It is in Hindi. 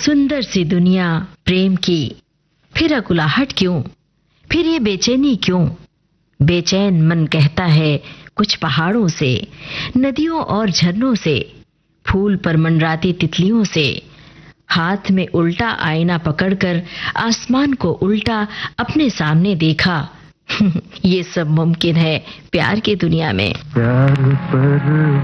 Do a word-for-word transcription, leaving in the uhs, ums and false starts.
सुंदर सी दुनिया प्रेम की, फिर अकुलाहट क्यों, फिर ये बेचैनी क्यों? बेचैन मन कहता है कुछ पहाड़ों से, नदियों और झरनों से, फूल पर मंडराती तितलियों से। हाथ में उल्टा आईना पकड़कर आसमान को उल्टा अपने सामने देखा। ये सब मुमकिन है प्यार की दुनिया में। प्यार पर